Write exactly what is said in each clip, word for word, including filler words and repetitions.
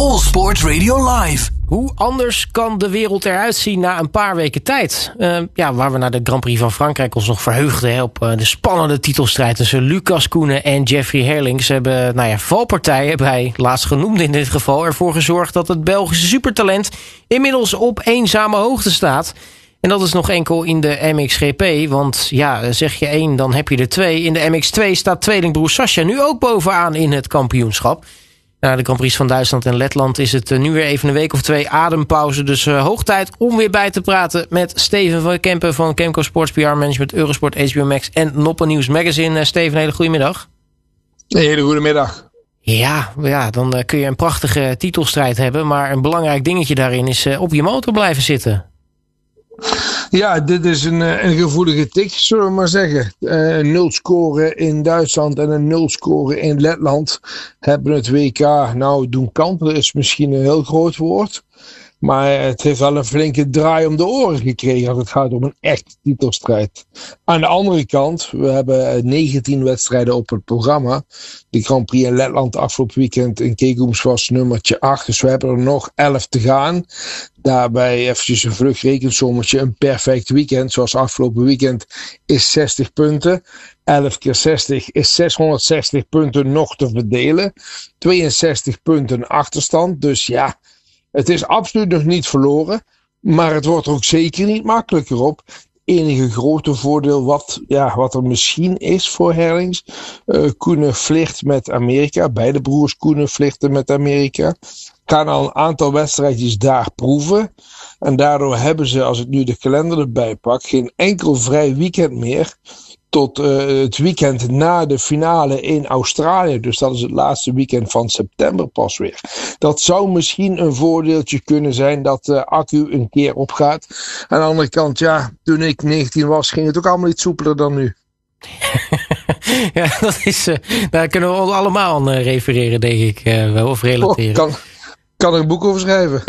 All Sport Radio Live. Hoe anders kan de wereld eruit zien na een paar weken tijd? Uh, ja, waar we naar de Grand Prix van Frankrijk ons nog verheugden hè, op uh, de spannende titelstrijd tussen Lucas Koenen en Jeffrey Herlings. Ze hebben, nou ja, valpartijen bij laatst genoemd in dit geval ervoor gezorgd dat het Belgische supertalent inmiddels op eenzame hoogte staat. En dat is nog enkel in de M X G P, want ja, zeg je één, dan heb je er twee. In de M X twee staat tweelingbroer Sascha nu ook bovenaan in het kampioenschap. Na de Grand Prix van Duitsland en Letland is het nu weer even een week of twee adempauze. Dus uh, hoog tijd om weer bij te praten met Steven van Kempen van Kemco Sports P R Management, Eurosport, H B O Max en Noppen News Magazine. Uh, Steven, hele goede middag. Een hele goede middag. Ja, ja, dan uh, kun je een prachtige titelstrijd hebben. Maar een belangrijk dingetje daarin is uh, op je motor blijven zitten. Ja, dit is een, een gevoelige tik, zullen we maar zeggen. Uh, een nul scoren in Duitsland en een nul scoren in Letland hebben het W K nou doen kantelen, is misschien een heel groot woord. Maar het heeft wel een flinke draai om de oren gekregen als het gaat om een echte titelstrijd. Aan de andere kant, we hebben negentien wedstrijden op het programma. De Grand Prix in Letland afgelopen weekend in Kegums was nummertje acht. Dus we hebben er nog elf te gaan. Daarbij eventjes een vlug rekensommetje. Een perfect weekend, zoals afgelopen weekend, is zestig punten. elf keer zestig is zeshonderdzestig punten nog te verdelen. tweeënzestig punten achterstand. Dus ja, het is absoluut nog niet verloren. Maar het wordt er ook zeker niet makkelijker op. Het enige grote voordeel wat, ja, wat er misschien is voor Herlings. Uh, Koenen vliegt met Amerika. Beide broers Koenen vliegten met Amerika. Gaan al een aantal wedstrijdjes daar proeven. En daardoor hebben ze, als ik nu de kalender erbij pak, geen enkel vrij weekend meer. Tot uh, het weekend na de finale in Australië. Dus dat is het laatste weekend van september pas weer. Dat zou misschien een voordeeltje kunnen zijn dat de accu een keer opgaat. Aan de andere kant, ja, toen ik negentien was, ging het ook allemaal iets soepeler dan nu. Ja, dat is, uh, daar kunnen we ons allemaal aan uh, refereren, denk ik. Uh, wel, of relateren. Oh, kan... kan er een boek over schrijven.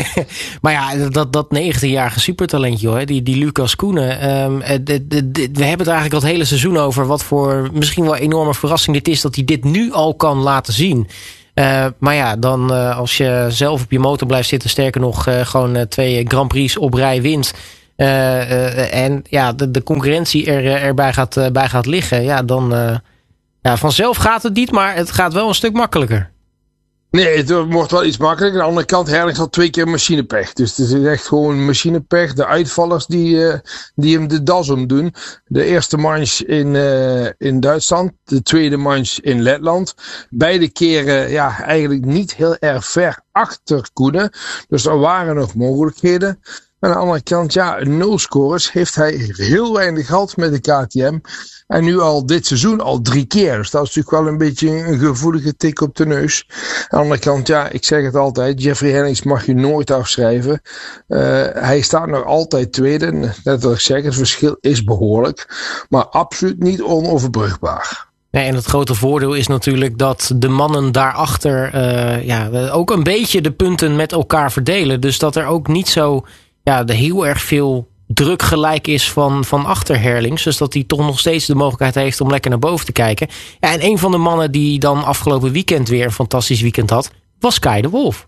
Maar ja, dat, dat negentienjarige supertalentje, hoor, die, die Lucas Koenen. Um, de, de, de, we hebben het eigenlijk al het hele seizoen over wat voor misschien wel enorme verrassing dit is dat hij dit nu al kan laten zien. Uh, maar ja, dan uh, als je zelf op je motor blijft zitten, sterker nog uh, gewoon uh, twee Grand Prix op rij wint. Uh, uh, en ja, de, de concurrentie er, erbij gaat, uh, bij gaat liggen. Ja, dan uh, ja, vanzelf gaat het niet, maar het gaat wel een stuk makkelijker. Nee, het wordt wel iets makkelijker. Aan de andere kant, Herlings had twee keer machinepech. Dus het is echt gewoon machinepech. De uitvallers die, uh, die hem de das omdoen. De eerste manche in, uh, in Duitsland. De tweede manche in Letland. Beide keren ja, eigenlijk niet heel erg ver achter Koenen. Dus er waren nog mogelijkheden. Aan de andere kant, ja, nul scores heeft hij heel weinig gehad met de K T M. En nu al dit seizoen al drie keer. Dus dat is natuurlijk wel een beetje een gevoelige tik op de neus. Aan de andere kant, ja, ik zeg het altijd. Jeffrey Herlings mag je nooit afschrijven. Uh, hij staat nog altijd tweede. Net wat ik zeg, het verschil is behoorlijk. Maar absoluut niet onoverbrugbaar. Nee, en het grote voordeel is natuurlijk dat de mannen daarachter uh, ja, ook een beetje de punten met elkaar verdelen. Dus dat er ook niet zo ja, de heel erg veel druk gelijk is van, van achter Herlings. Dus dat hij toch nog steeds de mogelijkheid heeft om lekker naar boven te kijken. Ja, en een van de mannen die dan afgelopen weekend weer een fantastisch weekend had, was Kai de Wolf.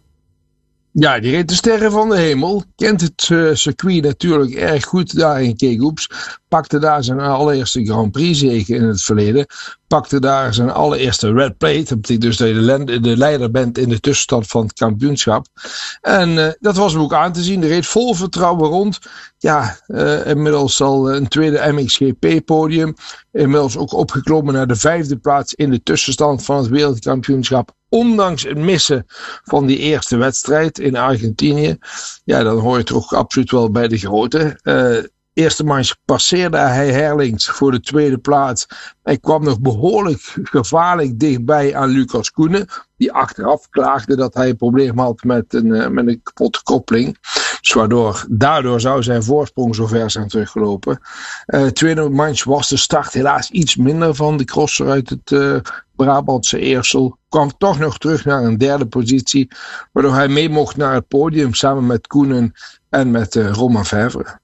Ja, die reed de sterren van de hemel. Kent het uh, circuit natuurlijk erg goed daar in Kegums. Pakte daar zijn allereerste Grand Prix zege in het verleden. Pakte daar zijn allereerste red plate. Dat betekent dus dat je de, le- de leider bent in de tussenstand van het kampioenschap. En uh, dat was hem ook aan te zien. Hij reed vol vertrouwen rond. Ja, uh, inmiddels al een tweede M X G P podium. Inmiddels ook opgeklommen naar de vijfde plaats in de tussenstand van het wereldkampioenschap. Ondanks het missen van die eerste wedstrijd in Argentinië. Ja, dan hoor je toch absoluut wel bij de grote. Uh, Eerste manche passeerde hij Herlings voor de tweede plaats. Hij kwam nog behoorlijk gevaarlijk dichtbij aan Lucas Koenen. Die achteraf klaagde dat hij een probleem had met een, uh, met een kapotte koppeling. Dus waardoor, daardoor zou zijn voorsprong zo ver zijn teruggelopen. Uh, tweede manche was de start helaas iets minder van de crosser uit het uh, Brabantse Eersel. Kwam toch nog terug naar een derde positie. Waardoor hij mee mocht naar het podium samen met Koenen en met uh, Romain Febvre.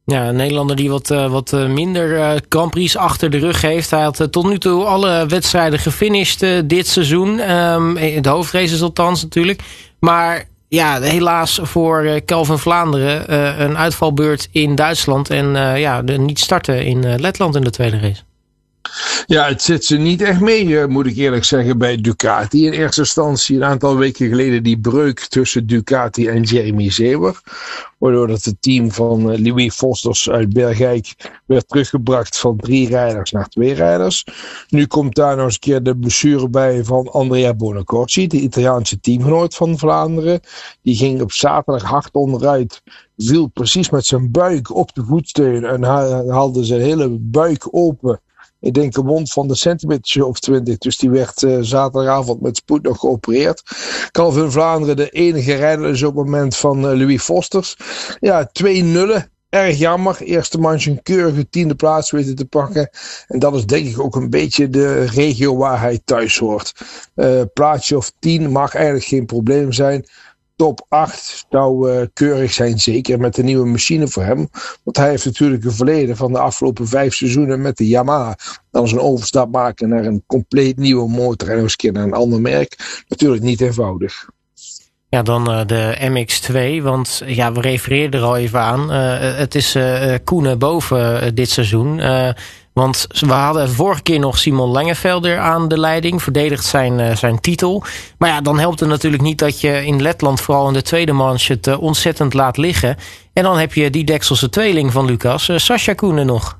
Ja, een Nederlander die wat, uh, wat minder uh, Grand Prix achter de rug heeft. Hij had uh, tot nu toe alle wedstrijden gefinished uh, dit seizoen. Um, de hoofdraces althans natuurlijk. Maar ja, helaas voor uh, Kelvin Vlaanderen uh, een uitvalbeurt in Duitsland. En uh, ja, de niet starten in uh, Letland in de tweede race. Ja, het zit ze niet echt mee, moet ik eerlijk zeggen, bij Ducati. In eerste instantie een aantal weken geleden die breuk tussen Ducati en Jeremy Seewer. Waardoor dat het team van Louis Fosters uit Bergijk werd teruggebracht van drie rijders naar twee rijders. Nu komt daar nog eens een keer de blessure bij van Andrea Bonacorsi, de Italiaanse teamgenoot van Vlaanderen. Die ging op zaterdag hard onderuit, viel precies met zijn buik op de voetsteun en haalde zijn hele buik open. Ik denk een wond van de centimeter of twintig. Dus die werd uh, zaterdagavond met spoed nog geopereerd. Kelvin Vlaanderen de enige rijder is op het moment van uh, Louis Fosters. Ja, twee nullen. Erg jammer. Eerste manche een keurige tiende plaats weten te pakken. En dat is denk ik ook een beetje de regio waar hij thuis hoort. Uh, plaatsje of tien mag eigenlijk geen probleem zijn. Top acht zou uh, keurig zijn, zeker met de nieuwe machine voor hem. Want hij heeft natuurlijk een verleden van de afgelopen vijf seizoenen met de Yamaha. Dan is een overstap maken naar een compleet nieuwe motor en nog eens een keer naar een ander merk. Natuurlijk niet eenvoudig. Ja, dan uh, de M X twee, want ja, we refereerden er al even aan. Uh, het is uh, Koenen boven uh, dit seizoen. Uh, Want we hadden vorige keer nog Simon Langevelder aan de leiding. Verdedigt zijn, uh, zijn titel. Maar ja, dan helpt het natuurlijk niet dat je in Letland vooral in de tweede manche het uh, ontzettend laat liggen. En dan heb je die Dekselse tweeling van Lucas, uh, Sascha Koenen nog.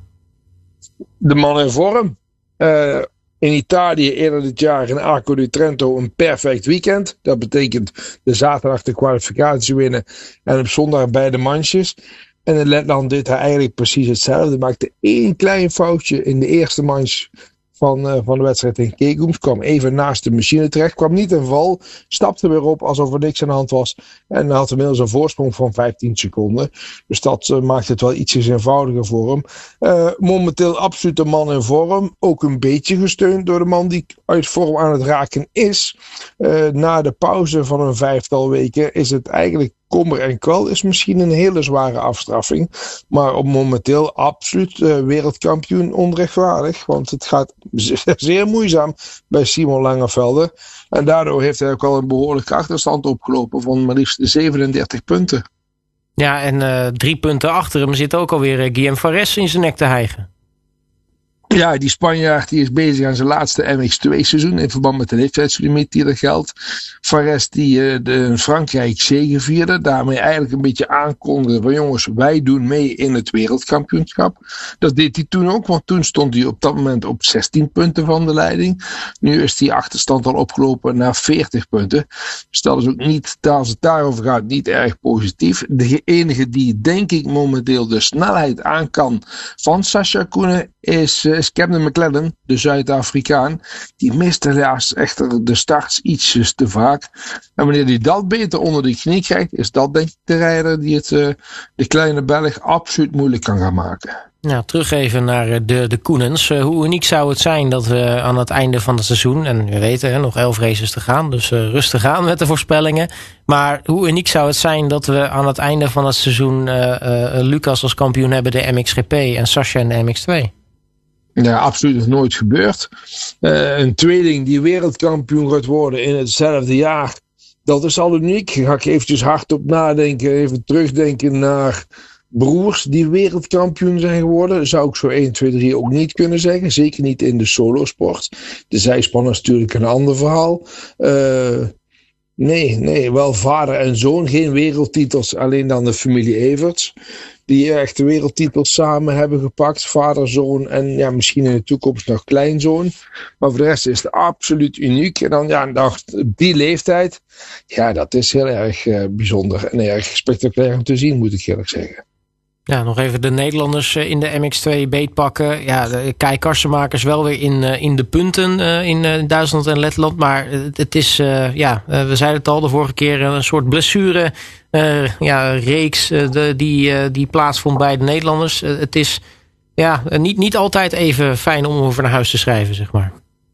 De man in vorm. Uh, in Italië eerder dit jaar in Arco di Trento een perfect weekend. Dat betekent de zaterdag de kwalificatie winnen en op zondag beide manches. En in Letland deed hij eigenlijk precies hetzelfde. Maakte één klein foutje in de eerste manche van, uh, van de wedstrijd in Kegums. Kwam even naast de machine terecht. Kwam niet in val. Stapte weer op alsof er niks aan de hand was. En had inmiddels een voorsprong van vijftien seconden. Dus dat uh, maakt het wel ietsjes eenvoudiger voor hem. Uh, momenteel absoluut een man in vorm. Ook een beetje gesteund door de man die uit vorm aan het raken is. Uh, na de pauze van een vijftal weken is het eigenlijk kommer en kwel, is misschien een hele zware afstraffing. Maar op momenteel absoluut uh, wereldkampioen onrechtvaardig. Want het gaat zeer moeizaam bij Simon Langevelder. En daardoor heeft hij ook al een behoorlijke achterstand opgelopen van maar liefst zevenendertig punten. Ja, en uh, drie punten achter hem zit ook alweer uh, Guillaume Farès in zijn nek te hijgen. Ja, die Spanjaard die is bezig aan zijn laatste M X twee seizoen in verband met de leeftijdslimiet die er geldt. Farès die uh, de in Frankrijk zegevierde, daarmee eigenlijk een beetje aankondigde van jongens, wij doen mee in het wereldkampioenschap. Dat deed hij toen ook, want toen stond hij op dat moment op zestien punten van de leiding. Nu is die achterstand al opgelopen naar veertig punten. Dus dat is ook niet, als het daarover gaat, niet erg positief. De enige die denk ik momenteel de snelheid aan kan van Sascha Koenen is uh, is Camden McLaren, de Zuid-Afrikaan. Die mist helaas echter de starts ietsjes te vaak. En wanneer hij dat beter onder de knie krijgt, is dat denk ik de rijder die het uh, de kleine Belg absoluut moeilijk kan gaan maken. Nou, terug even naar de, de Koenens. Uh, hoe uniek zou het zijn dat we aan het einde van het seizoen, en we weten hè, nog elf races te gaan, dus uh, rustig aan met de voorspellingen. Maar hoe uniek zou het zijn dat we aan het einde van het seizoen uh, uh, Lucas als kampioen hebben, de M X G P en Sascha in de M X twee? Ja, absoluut nog nooit gebeurd. Uh, een tweeling die wereldkampioen gaat worden in hetzelfde jaar. Dat is al uniek. Ga ik eventjes hardop nadenken. Even terugdenken naar broers die wereldkampioen zijn geworden. Zou ik zo één, twee, drie ook niet kunnen zeggen. Zeker niet in de solosport. De zijspan is natuurlijk een ander verhaal. Uh, nee, nee, wel vader en zoon. Geen wereldtitels, alleen dan de familie Everts. Die echt de wereldtitels samen hebben gepakt. Vader, zoon en ja, misschien in de toekomst nog kleinzoon. Maar voor de rest is het absoluut uniek. En dan ja, dacht die leeftijd. Ja, dat is heel erg uh, bijzonder en erg spectaculair om te zien, moet ik eerlijk zeggen. Ja, nog even de Nederlanders in de M X twee beetpakken. Ja, Kai Karsenmakers wel weer in, in de punten in Duitsland en Letland. Maar het is, uh, ja, we zeiden het al de vorige keer, een soort blessure uh, ja, reeks uh, de, die, uh, die plaatsvond bij de Nederlanders. Uh, het is ja, niet, niet altijd even fijn om over naar huis te schrijven, zeg maar.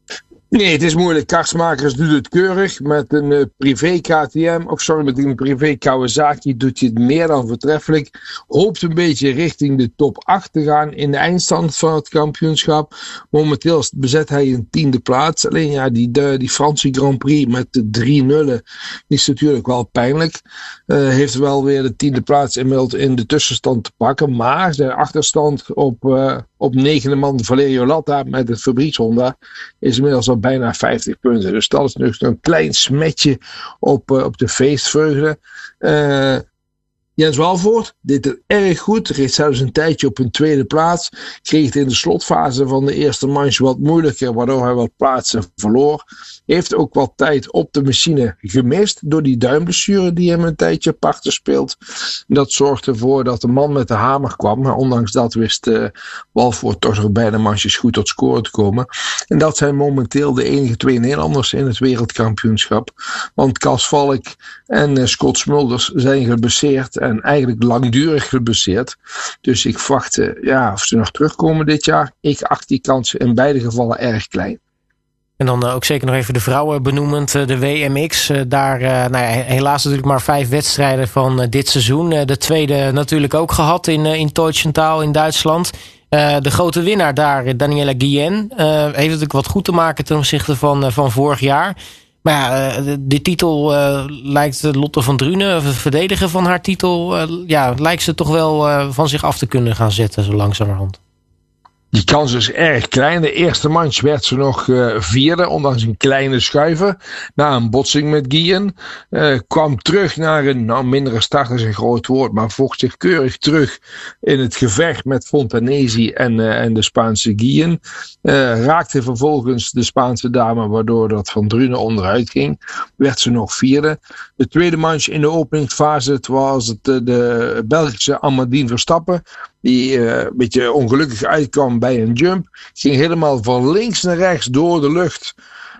Nee, het is moeilijk. Kartsmakers doet het keurig. Met een uh, privé K T M, of sorry, met een privé Kawasaki doet hij het meer dan voortreffelijk. Hoopt een beetje richting de top acht te gaan in de eindstand van het kampioenschap. Momenteel bezet hij een tiende plaats. Alleen ja, die, de, die Franse Grand Prix met de drie nullen is natuurlijk wel pijnlijk. Uh, heeft wel weer de tiende plaats inmiddels in de tussenstand te pakken. Maar zijn achterstand op, uh, op negende man Valerio Latta met het Fabrice Honda is inmiddels al bijna vijftig punten. Dus dat is nog een klein smetje op, uh, op de feestvreugde. Uh, Jens Walvoort deed het erg goed. Reed zelfs een tijdje op een tweede plaats. Kreeg het in de slotfase van de eerste manche wat moeilijker, waardoor hij wat plaatsen verloor. Heeft ook wat tijd op de machine gemist door die duimblessure die hem een tijdje parten speelt. Dat zorgde ervoor dat de man met de hamer kwam. Maar ondanks dat wist uh, Walvoort toch nog bij de manches goed tot scoren te komen. En dat zijn momenteel de enige twee Nederlanders in het wereldkampioenschap. Want Cas Valk en uh, Scott Smulders zijn geblesseerd en eigenlijk langdurig geblesseerd. Dus ik verwacht, uh, ja, of ze nog terugkomen dit jaar. Ik acht die kansen in beide gevallen erg klein. En dan uh, ook zeker nog even de vrouwen benoemend, uh, de W M X. Uh, daar, uh, nou ja, helaas natuurlijk maar vijf wedstrijden van uh, dit seizoen. Uh, de tweede natuurlijk ook gehad in, uh, in Teutschenthal in Duitsland. Uh, de grote winnaar daar, Daniela Guillen, uh, heeft natuurlijk wat goed te maken ten opzichte van, uh, van vorig jaar. Maar ja, uh, de titel uh, lijkt Lotte van Drunen, of het verdedigen van haar titel, uh, ja, lijkt ze toch wel uh, van zich af te kunnen gaan zetten zo langzamerhand. Die kans is erg klein. De eerste manche werd ze nog uh, vierde, ondanks een kleine schuiver. Na een botsing met Guillen. Uh, kwam terug naar een, nou mindere start is een groot woord, maar vocht zich keurig terug in het gevecht met Fontanesi en, uh, en de Spaanse Guillen. Uh, raakte vervolgens de Spaanse dame, waardoor dat Van Drunen onderuit ging. Werd ze nog vierde. De tweede manche in de openingsfase, het was het, de, de Belgische Amandine Verstappen. Die uh, een beetje ongelukkig uitkwam bij een jump. Ging helemaal van links naar rechts door de lucht.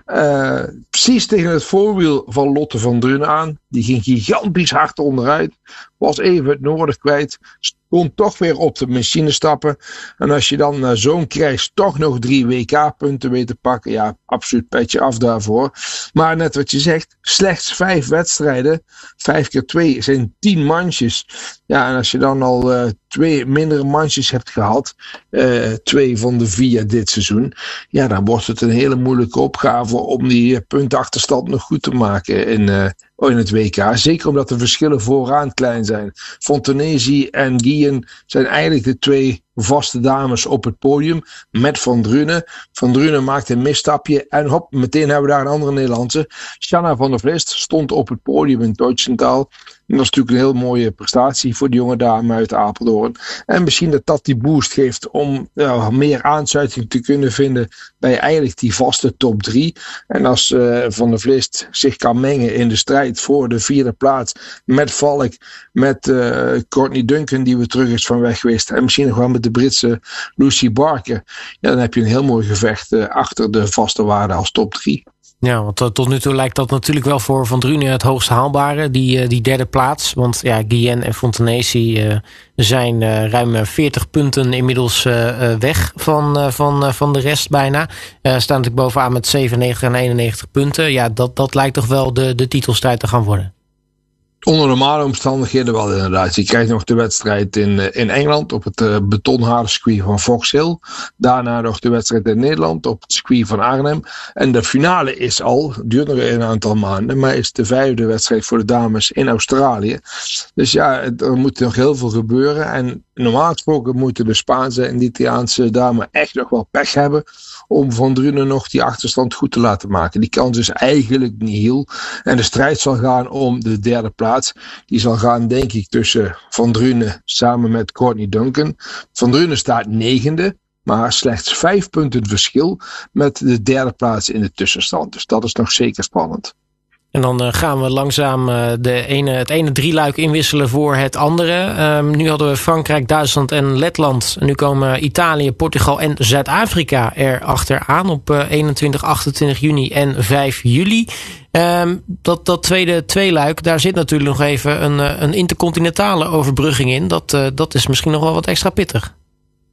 Uh, precies tegen het voorwiel van Lotte van Drunen aan. Die ging gigantisch hard onderuit. Was even het noorden kwijt. Kon toch weer op de machine stappen. En als je dan uh, zo'n krijgt toch nog drie W K-punten weet te pakken. Ja, absoluut petje af daarvoor. Maar net wat je zegt, slechts vijf wedstrijden. Vijf keer twee zijn tien manches. Ja, en als je dan al uh, twee mindere manches hebt gehad. Uh, twee van de vier dit seizoen. Ja, dan wordt het een hele moeilijke opgave om die uh, puntenachterstand nog goed te maken in... Uh, in het W K. Zeker omdat de verschillen vooraan klein zijn. Fontanesi en Guillen zijn eigenlijk de twee vaste dames op het podium. Met Van Drunen. Van Drunen maakt een misstapje. En hop, meteen hebben we daar een andere Nederlandse. Shanna van der Vlist stond op het podium in Teutschenthal. En dat is natuurlijk een heel mooie prestatie voor die jonge dame uit Apeldoorn. En misschien dat dat die boost geeft om ja, meer aansluiting te kunnen vinden bij eigenlijk die vaste top drie. En als uh, Van der Vlist zich kan mengen in de strijd voor de vierde plaats met Valk, met uh, Courtney Duncan die weer terug is van weg geweest. En misschien nog wel met de Britse Lucy Barker. Ja, dan heb je een heel mooi gevecht uh, achter de vaste waarde als top drie. Ja, want tot nu toe lijkt dat natuurlijk wel voor Van Drunen het hoogst haalbare, die, die derde plaats. Want ja, Guillen en Fontanesi uh, zijn uh, ruim veertig punten inmiddels uh, weg van, uh, van, uh, van de rest bijna. Uh, staan natuurlijk bovenaan met zevenennegentig en eenennegentig punten. Ja, dat, dat lijkt toch wel de, de titelstrijd te gaan worden. Onder normale omstandigheden wel inderdaad. Je krijgt nog de wedstrijd in, in Engeland op het uh, betonharde circuit van Fox Hill. Daarna nog de wedstrijd in Nederland op het circuit van Arnhem. En de finale is al, duurt nog een aantal maanden, maar is de vijfde wedstrijd voor de dames in Australië. Dus ja, er moet nog heel veel gebeuren. En normaal gesproken moeten de Spaanse en de Italiaanse dames echt nog wel pech hebben om Van Drunen nog die achterstand goed te laten maken. Die kans is eigenlijk niet heel. En de strijd zal gaan om de derde plaats. Die zal gaan, denk ik, tussen Van Drunen samen met Courtney Duncan. Van Drunen staat negende, maar slechts vijf punten verschil met de derde plaats in de tussenstand. Dus dat is nog zeker spannend. En dan uh, gaan we langzaam uh, de ene, het ene drieluik inwisselen voor het andere. Um, nu hadden we Frankrijk, Duitsland en Letland. En nu komen Italië, Portugal en Zuid-Afrika er achteraan op uh, eenentwintig, achtentwintig juni en vijf juli. Um, dat, dat tweede tweeluik, daar zit natuurlijk nog even een, een intercontinentale overbrugging in. Dat, uh, dat is misschien nog wel wat extra pittig.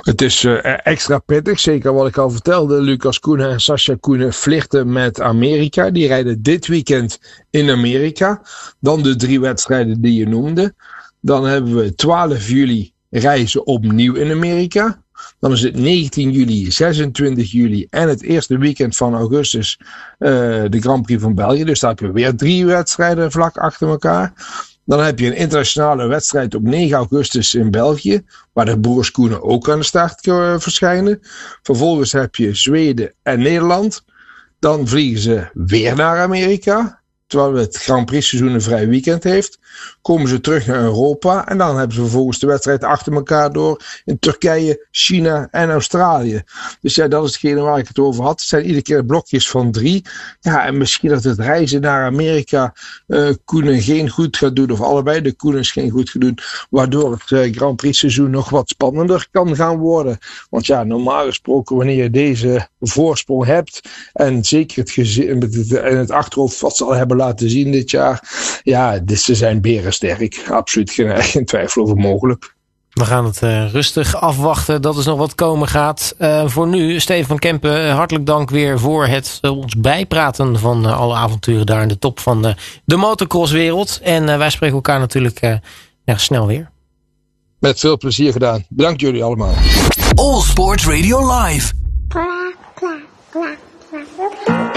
Het is uh, extra pittig, zeker wat ik al vertelde. Lucas Koenen en Sascha Koenen flirten met Amerika. Die rijden dit weekend in Amerika. Dan de drie wedstrijden die je noemde. Dan hebben we twaalf juli reizen opnieuw in Amerika. Dan is het negentien juli, zesentwintig juli en het eerste weekend van augustus uh, de Grand Prix van België. Dus daar heb je weer drie wedstrijden vlak achter elkaar. Dan heb je een internationale wedstrijd op negen augustus in België, waar de broers Koenen ook aan de start uh, verschijnen. Vervolgens heb je Zweden en Nederland. Dan vliegen ze weer naar Amerika, terwijl het Grand Prix seizoen een vrij weekend heeft. Komen ze terug naar Europa en dan hebben ze vervolgens de wedstrijd achter elkaar door in Turkije, China en Australië. Dus ja, dat is hetgene waar ik het over had. Het zijn iedere keer blokjes van drie. Ja, en misschien dat het reizen naar Amerika uh, Koenen geen goed gaat doen, of allebei de Koenens geen goed gaat doen, waardoor het uh, Grand Prix seizoen nog wat spannender kan gaan worden. Want ja, normaal gesproken wanneer je deze voorsprong hebt en zeker het gezin met het, en het achterhoofd wat ze al hebben laten zien dit jaar, ja, dus ze zijn berensterk. Absoluut geen, geen twijfel over mogelijk. We gaan het uh, rustig afwachten. Dat is nog wat komen gaat. Uh, voor nu, Steven van Kempen, hartelijk dank weer voor het uh, ons bijpraten van uh, alle avonturen daar in de top van uh, de motocrosswereld. En uh, wij spreken elkaar natuurlijk uh, ja, snel weer. Met veel plezier gedaan. Bedankt jullie allemaal. All Sports Radio Live.